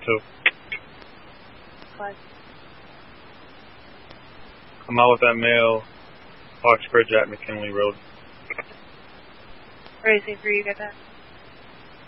2. What? Come out with that mail, Oxbridge at McKinley Road. Racing for you, get that?